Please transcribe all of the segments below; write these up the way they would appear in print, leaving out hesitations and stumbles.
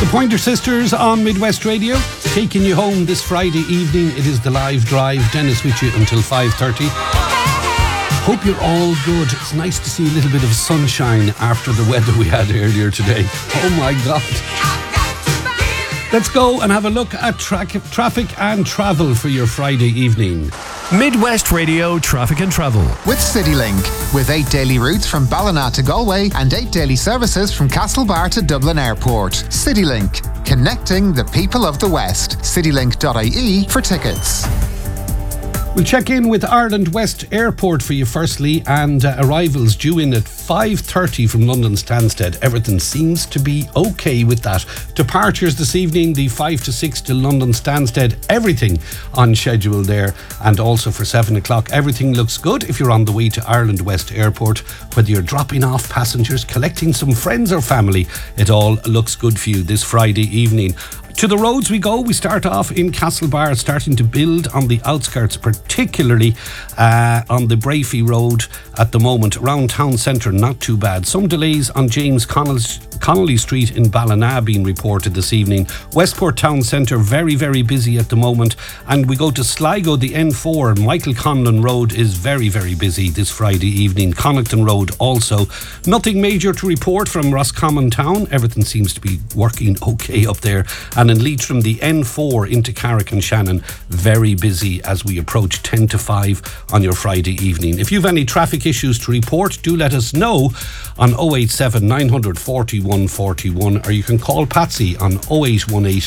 The Pointer Sisters on Midwest Radio, taking you home this Friday evening. It is the live drive. Dennis with you until 5:30. Hope you're all good. It's nice to see a little bit of sunshine after the weather we had earlier today. Oh my God. Let's go and have a look at traffic and travel for your Friday evening. Midwest Radio Traffic and Travel with CityLink, with 8 daily routes from Ballina to Galway and 8 daily services from Castlebar to Dublin Airport. CityLink, connecting the people of the West. citylink.ie for tickets. We'll check in with Ireland West Airport for you firstly, and arrivals due in at 5:30 from London Stansted. Everything seems to be okay with that. Departures this evening, the 5 to 6 to London Stansted, everything on schedule there. And also for 7 o'clock, everything looks good if you're on the way to Ireland West Airport. Whether you're dropping off passengers, collecting some friends or family, it all looks good for you this Friday evening. To the roads we go. We start off in Castlebar, starting to build on the outskirts, particularly on the Brafey Road at the moment. Around town centre, not too bad. Some delays on James Connolly Street in Ballina being reported this evening. Westport Town Centre, very, very busy at the moment. And we go to Sligo, the N4. Michael Conlon Road is very, very busy this Friday evening. Connaughton Road also. Nothing major to report from Roscommon Town. Everything seems to be working okay up there. And in Leitrim, the N4 into Carrick and Shannon, very busy as we approach 10 to 5 on your Friday evening. If you've any traffic issues to report, do let us know on 087 900 4141, or you can call Patsy on 0818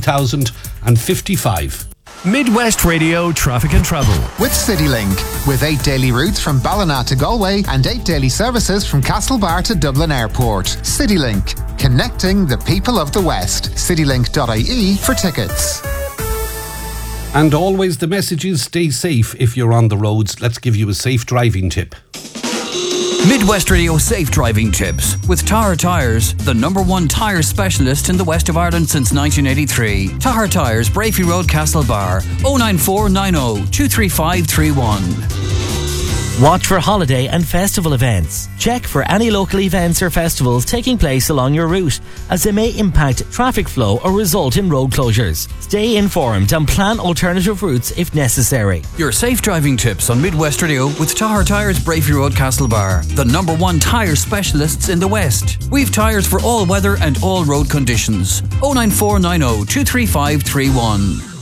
3055. Midwest Radio Traffic and Travel with CityLink, with 8 daily routes from Ballina to Galway and 8 daily services from Castlebar to Dublin Airport. CityLink, connecting the people of the West. citylink.ie for tickets. And always the message is stay safe if you're on the roads. Let's give you a safe driving tip. Midwest Radio Safe Driving Tips with Tahar Tyres, the #1 tyre specialist in the west of Ireland since 1983. Tahar Tyres, Brafey Road, Castlebar, 09490 23531. Watch for holiday and festival events. Check for any local events or festivals taking place along your route, as they may impact traffic flow or result in road closures. Stay informed and plan alternative routes if necessary. Your safe driving tips on Midwest Radio with Tahar Tyres, Brafey Road, Castlebar, the #1 tyre specialists in the West. We've tyres for all weather and all road conditions. 09490 23531.